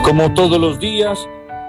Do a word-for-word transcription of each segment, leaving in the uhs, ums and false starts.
Como todos los días,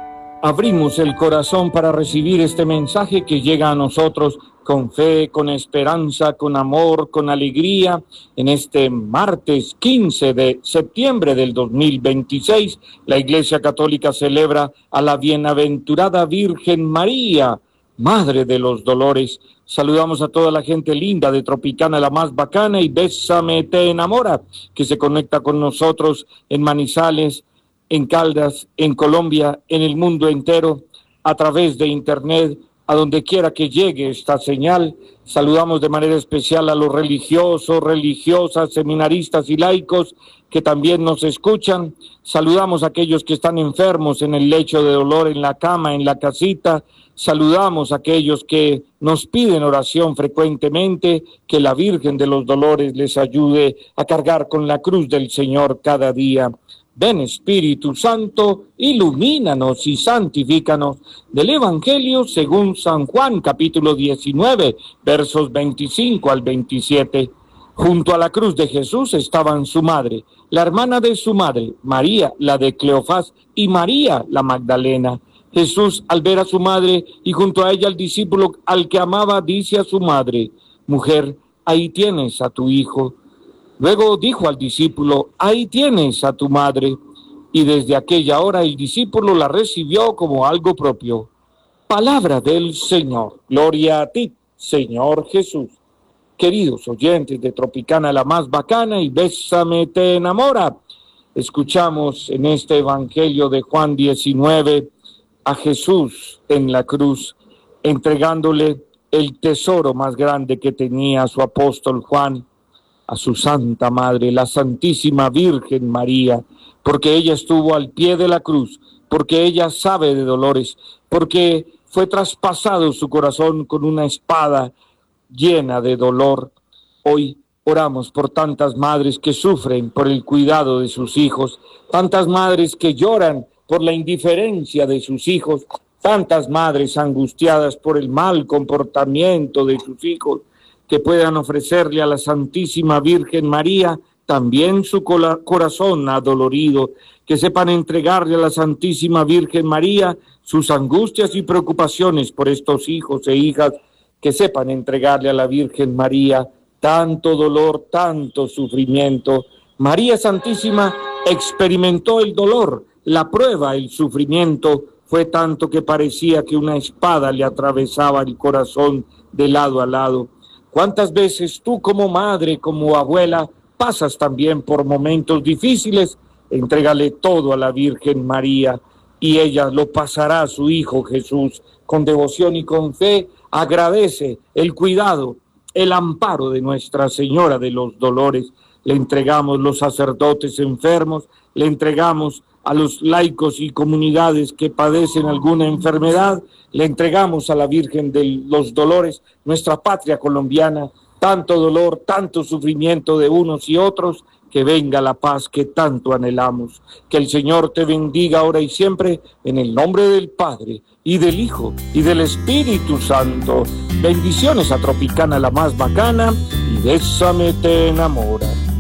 abrimos el corazón para recibir este mensaje que llega a nosotros con fe, con esperanza, con amor, con alegría. En este martes quince de septiembre del dos mil veintiséis, la Iglesia Católica celebra a la bienaventurada Virgen María, Madre de los Dolores. Saludamos a toda la gente linda de Tropicana, la más bacana, y Bésame te enamora, que se conecta con nosotros en Manizales, en Caldas, en Colombia, en el mundo entero, a través de internet, a donde quiera que llegue esta señal. Saludamos de manera especial a los religiosos, religiosas, seminaristas y laicos que también nos escuchan. Saludamos a aquellos que están enfermos en el lecho de dolor, en la cama, en la casita. Saludamos a aquellos que nos piden oración frecuentemente, que la Virgen de los Dolores les ayude a cargar con la cruz del Señor cada día. Ven, Espíritu Santo, ilumínanos y santifícanos. Del Evangelio según San Juan, capítulo diecinueve, versos veinticinco al veintisiete. Junto a la cruz de Jesús estaban su madre, la hermana de su madre, María, la de Cleofás, y María, la Magdalena. Jesús, al ver a su madre y junto a ella al discípulo al que amaba, dice a su madre: Mujer, ahí tienes a tu hijo. Luego dijo al discípulo: Ahí tienes a tu madre. Y desde aquella hora el discípulo la recibió como algo propio. Palabra del Señor. Gloria a ti, Señor Jesús. Queridos oyentes de Tropicana, la más bacana, y Bésame te enamora, escuchamos en este Evangelio de Juan diecinueve a Jesús en la cruz, entregándole el tesoro más grande que tenía su apóstol Juan, a su Santa Madre, la Santísima Virgen María, porque ella estuvo al pie de la cruz, porque ella sabe de dolores, porque fue traspasado su corazón con una espada llena de dolor. Hoy oramos por tantas madres que sufren por el cuidado de sus hijos, tantas madres que lloran por la indiferencia de sus hijos, tantas madres angustiadas por el mal comportamiento de sus hijos, que puedan ofrecerle a la Santísima Virgen María también su corazón adolorido, que sepan entregarle a la Santísima Virgen María sus angustias y preocupaciones por estos hijos e hijas, que sepan entregarle a la Virgen María tanto dolor, tanto sufrimiento. María Santísima experimentó el dolor, la prueba, el sufrimiento, fue tanto que parecía que una espada le atravesaba el corazón de lado a lado. ¿Cuántas veces tú como madre, como abuela, pasas también por momentos difíciles? Entrégale todo a la Virgen María y ella lo pasará a su Hijo Jesús. Con devoción y con fe agradece el cuidado, el amparo de Nuestra Señora de los Dolores. Le entregamos los sacerdotes enfermos, le entregamos a los laicos y comunidades que padecen alguna enfermedad, le entregamos a la Virgen de los Dolores, nuestra patria colombiana, tanto dolor, tanto sufrimiento de unos y otros, que venga la paz que tanto anhelamos. Que el Señor te bendiga ahora y siempre, en el nombre del Padre, y del Hijo, y del Espíritu Santo. Bendiciones a Tropicana, la más bacana, y Bésame te enamora.